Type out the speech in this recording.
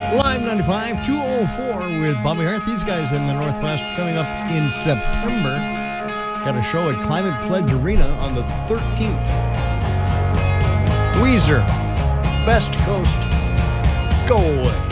Live 95, 204 with Bobby Hart. These guys in the Northwest coming up in September. Got a show at Climate Pledge Arena on the 13th. Weezer, Best Coast, Go Away.